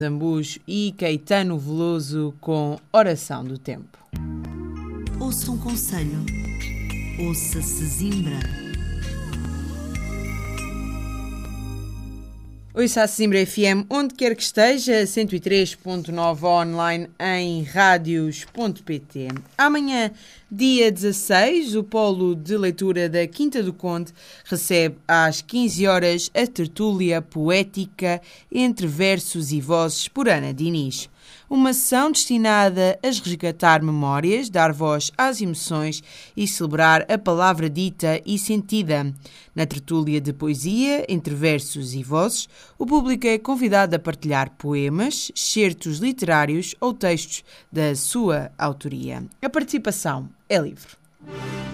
Zambujo e Caetano Veloso com Oração do Tempo. Ouça um conselho. Ouça Sesimbra. Ouça a Sesimbra FM onde quer que esteja, 103.9 online em radios.pt. Amanhã, dia 16, o Polo de Leitura da Quinta do Conde recebe às 15 horas a tertúlia poética Entre Versos e Vozes por Ana Diniz. Uma sessão destinada a resgatar memórias, dar voz às emoções e celebrar a palavra dita e sentida. Na tertúlia de poesia, Entre Versos e Vozes, o público é convidado a partilhar poemas, excertos literários ou textos da sua autoria. A participação é livre.